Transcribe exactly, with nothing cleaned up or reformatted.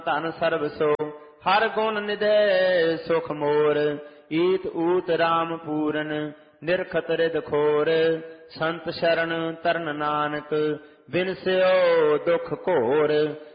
ਧਨ ਸਰਬ ਸੋ ਹਰ ਗੁਣ ਨਿਧੈ ਸੁਖ ਮੋਰ। ਈਤ ਊਤ ਰਾਮ ਪੂਰਨ ਨਿਰਖਤ ਰਿਦ ਖੋਰ। ਸੰਤ ਸ਼ਰਨ ਤਰਨ ਨਾਨਕ ਬਿਨਸਿਓ ਦੁਖ ਘੋਰ।